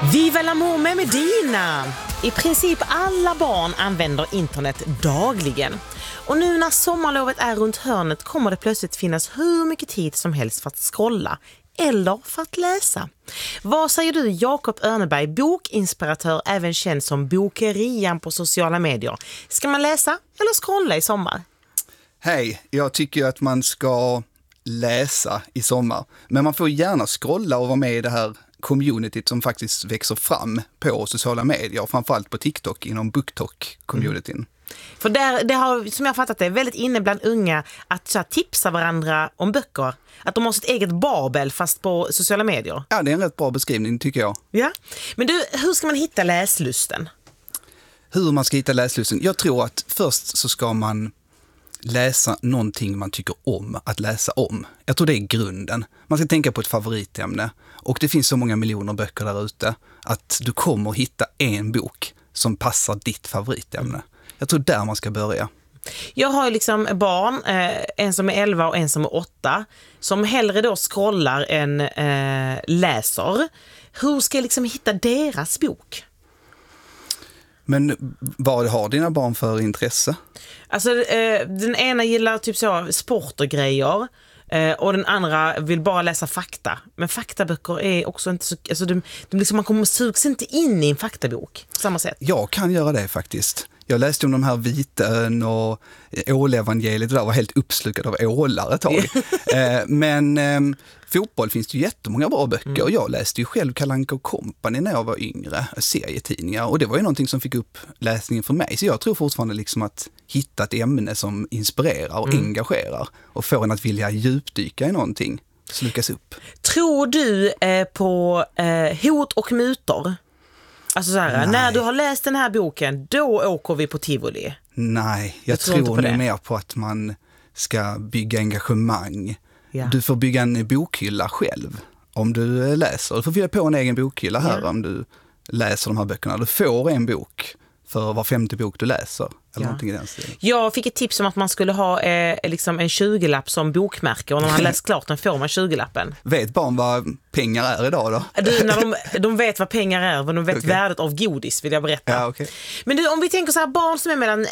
Viva l'amour med Medina! I princip alla barn använder internet dagligen. Och nu när sommarlovet är runt hörnet kommer det plötsligt finnas hur mycket tid som helst för att scrolla eller för att läsa. Vad säger du, Jakob Örneberg, bokinspiratör, även känd som Bokerian på sociala medier? Ska man läsa eller scrolla i sommar? Hej, jag tycker att man ska läsa i sommar. Men man får gärna scrolla och vara med i det här communityt som faktiskt växer fram på sociala medier, framförallt på TikTok inom BookTok-communityn. För det har, som jag fattat det, väldigt inne bland unga att så här, tipsa varandra om böcker. Att de har sitt eget Babel fast på sociala medier. Ja, det är en rätt bra beskrivning tycker jag. Ja, men du, hur ska man hitta läslusten? Hur man ska hitta läslusten? Jag tror att först så ska man läsa någonting man tycker om att läsa om. Jag tror det är grunden. Man ska tänka på ett favoritämne. Och det finns så många miljoner böcker där ute att du kommer hitta en bok som passar ditt favoritämne. Jag tror där man ska börja. Jag har liksom barn, en som är 11 och en som är 8, som hellre då scrollar än läser. Hur ska jag liksom hitta deras bok? Men vad har dina barn för intresse? Alltså den ena gillar typ så sport och grejer. Och den andra vill bara läsa fakta. Men faktaböcker är också inte så... Alltså man sugs inte in i en faktabok på samma sätt. Jag kan göra det faktiskt. Jag läste om de här Vitön och ålevangeliet och där var helt uppslukad av ålar ett tag. Men fotboll finns det ju jättemånga bra böcker. Jag läste ju själv Kalle Anka och Company när jag var yngre, serietidningar. Och det var ju någonting som fick upp läsningen för mig. Så jag tror fortfarande liksom att hitta ett ämne som inspirerar och engagerar och får en att vilja djupdyka i någonting, slukas upp. Tror du på hot och mutor? Alltså så här, när du har läst den här boken, då åker vi på Tivoli. Nej, jag tror nog mer på att man ska bygga engagemang. Ja. Du får bygga en bokhylla själv om du läser. Du får fylla på en egen bokhylla här om du läser de här böckerna. Du får en bok för var 50 bok du läser. Eller någonting i den stilen. Jag fick ett tips om att man skulle ha liksom en 20-lapp som bokmärke och när man läst klart den får man 20-lappen. Vet barn vad pengar är idag då? När de vet vad pengar är, men de vet värdet av godis, vill jag berätta. Ja, okay. Men du, om vi tänker så här, barn som är mellan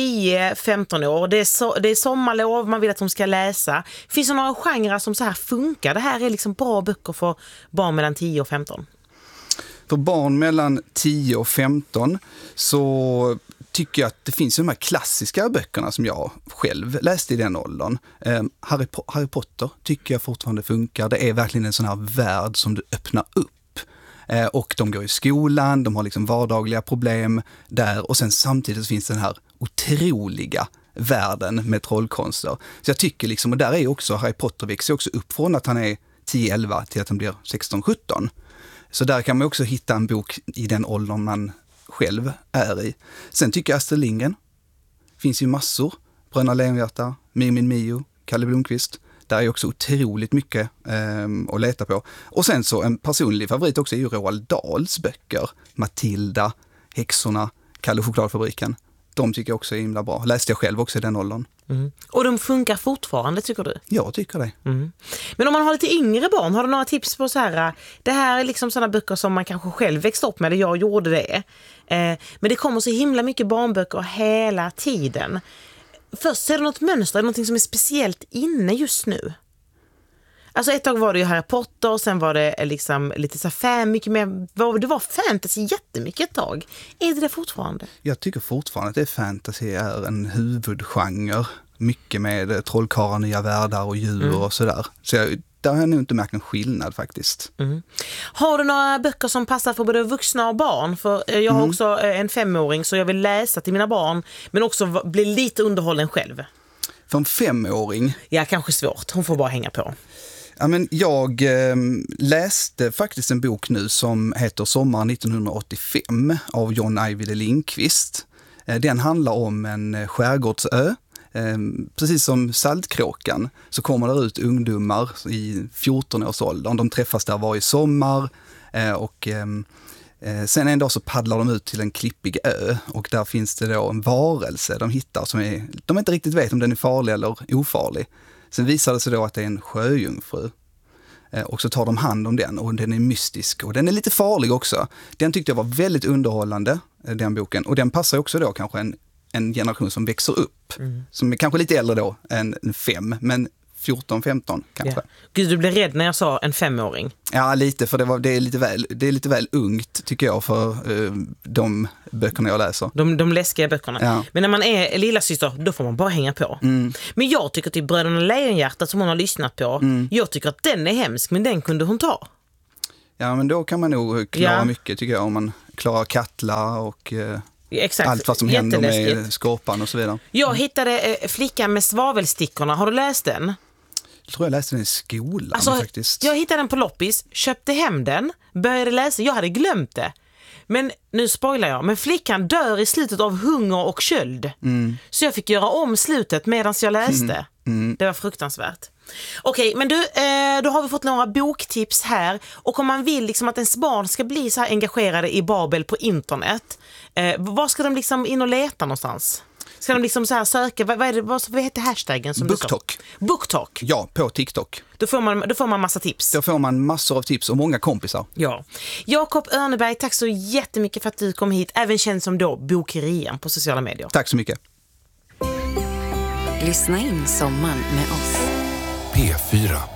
10-15 år, det är sommarlov, man vill att de ska läsa. Finns det några genrer som så här funkar? Det här är liksom bra böcker för barn mellan 10 och 15. För barn mellan 10 och 15 så tycker jag att det finns de här klassiska böckerna som jag själv läste i den åldern. Harry Potter tycker jag fortfarande funkar. Det är verkligen en sån här värld som du öppnar upp. Och de går i skolan, de har liksom vardagliga problem där. Och sen samtidigt finns den här otroliga världen med trollkonster. Så jag tycker liksom, och där är också Harry Potter växer också upp från att han är 10-11 till att han blir 16-17. Så där kan man också hitta en bok i den åldern man själv är i. Sen tycker jag Astrid Lindgren. Finns ju massor. Bröderna Lejonhjärta, Min Mio, Kalle Blomqvist. Där är också otroligt mycket att leta på. Och sen så en personlig favorit också är ju Roald Dahls böcker. Matilda, Häxorna, Kalle Chokladfabriken. De tycker jag också är himla bra. Läste jag själv också i den åldern. Och de funkar fortfarande, tycker du? Jag tycker det. Men om man har lite yngre barn, har du några tips på så här, det här är liksom sådana böcker som man kanske själv växte upp med, eller jag gjorde det. Men det kommer så himla mycket barnböcker hela tiden. Först, ser du något mönster, något som är speciellt inne just nu? Alltså ett tag var det ju Harry Potter, sen var det liksom lite så här mycket mer, det var fantasy jättemycket ett tag. Är det fortfarande? Jag tycker fortfarande att det fantasy är en huvudgenre. Mycket med trollkarlar, nya världar och djur och sådär. Så där har jag nog inte märkt en skillnad faktiskt. Har du några böcker som passar för både vuxna och barn? För jag har också en 5-åring så jag vill läsa till mina barn men också bli lite underhållen själv. För en 5-åring? Ja, kanske svårt. Hon får bara hänga på. Ja, men jag läste faktiskt en bok nu som heter Sommar 1985 av John Ajvide Lindqvist. Den handlar om en skärgårdsö. Precis som Saltkråkan så kommer det ut ungdomar i 14-årsåldern. De träffas där varje sommar och sen en dag så paddlar de ut till en klippig ö och där finns det då en varelse de hittar som de inte riktigt vet om den är farlig eller ofarlig. Sen visar det sig då att det är en sjöjungfru. Och så tar de hand om den och den är mystisk och den är lite farlig också. Den tyckte jag var väldigt underhållande, den boken. Och den passar också då kanske en generation som växer upp. Som är kanske lite äldre då än 5, men 14-15 kanske. Ja. Gud, du blev rädd när jag sa en 5-åring. Ja, lite, för det är lite väl ungt tycker jag för de böckerna jag läser. De läskiga böckerna. Ja. Men när man är lilla syster, då får man bara hänga på. Men jag tycker till Bröderna Lejonhjärtat som hon har lyssnat på, jag tycker att den är hemsk, men den kunde hon ta. Ja, men då kan man nog klara mycket tycker jag, om man klarar Katla och Exakt. allt vad som händer med Skorpan och så vidare. Jag hittade Flickan med svavelstickorna. Har du läst den? Jag tror jag läste den i skolan faktiskt. Jag hittade den på loppis, köpte hem den, började läsa. Jag hade glömt det. Men nu spoilar jag. Men flickan dör i slutet av hunger och köld. Så jag fick göra om slutet medan jag läste. Det var fruktansvärt. Okej, men då har vi fått några boktips här. Och om man vill liksom att ens barn ska bli så här engagerade i Babel på internet, vad ska de liksom in och leta någonstans? Ska de liksom så här söka, vad heter hashtaggen som BookTok. BookTok? Ja, på TikTok. Då får man massa tips. Då får man massor av tips och många kompisar. Ja. Jakob Örneberg, tack så jättemycket för att du kom hit. Även känd som då Bokerian på sociala medier. Tack så mycket. Lyssna in sommaren med oss. P4.